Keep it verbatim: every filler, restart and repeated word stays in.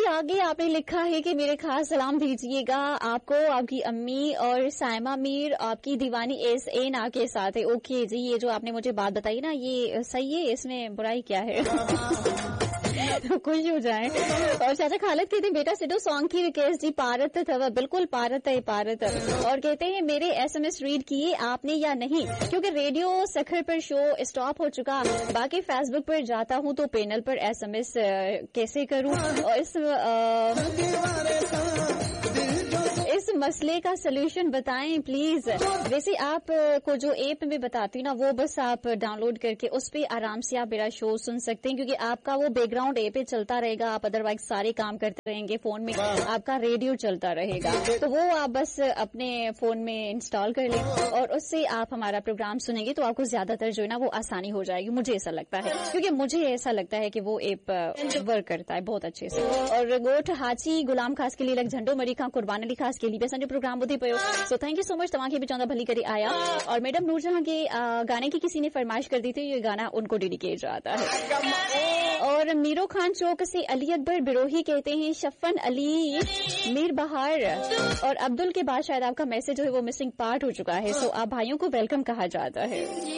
आगे आपने लिखा है कि मेरे खास सलाम भेजिएगा आप को, आपकी अम्मी और साइमा मीर, आपकी दीवानी एस ए ना के साथ है. ओके जी, ये जो आपने मुझे बात बताई ना ये सही है, इसमें बुराई क्या है. तो खुश हो जाए. और चाचा खालिद कहते हैं बेटा सिद्धू सॉन्ग की रिक्वेस्ट जी पारत था, बिल्कुल पारत है पारत. और कहते हैं मेरे एसएमएस रीड किए आपने या नहीं, क्योंकि रेडियो सखर पर शो स्टॉप हो चुका. बाकी फेसबुक पर जाता हूँ तो पैनल पर एसएमएस कैसे करूँ, और इस इस मसले का सोल्यूशन बताएं प्लीज. वैसे आप को जो ऐप में बताती हूँ ना वो बस आप डाउनलोड करके उस पे आराम से आप मेरा शो सुन सकते हैं, क्योंकि आपका वो बैकग्राउंड ऐप पे चलता रहेगा. आप अदरवाइज सारे काम करते रहेंगे फोन में, आपका रेडियो चलता रहेगा. तो वो आप बस अपने फोन में इंस्टॉल कर लें और उससे आप हमारा प्रोग्राम सुनेंगे तो आपको ज्यादातर जो है ना वो आसानी हो जाएगी. मुझे ऐसा लगता है, क्योंकि मुझे ऐसा लगता है कि वो ऐप वर्क करता है बहुत अच्छे से. और गोठ हाची गुलाम खास के लिए लग झंडो मरी खां कुर्बान अली खास के लिए असांजो प्रोग्राम ॿुधी पियो. So thank you so much. तव्हांखे बि चवंदा भली करे आया. और मैडम नूरजहां के गाने की किसी ने फरमाइश कर दी थी, ये गाना उनको डेडिकेट जाता है. और मीरो खान चौक से अली अकबर बिरोही कहते हैं शफन अली मीर बहार और अब्दुल के बाद शायद आपका मैसेज जो है वो मिसिंग पार्ट हो चुका है. सो आप भाइयों को वेलकम कहा जाता है.